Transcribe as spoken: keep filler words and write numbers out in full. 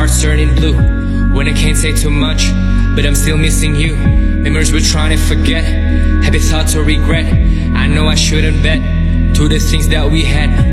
heart's turning blue when I can't say too much, but I'm still missing you. Memories we're trying to forget, happy thoughts or regret. I know I shouldn't bet to the things that we had.